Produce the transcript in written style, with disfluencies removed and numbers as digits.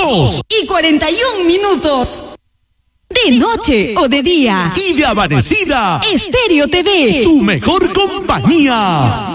2:41. De noche o de día. Y de amanecida. Estéreo TV. Tu mejor compañía.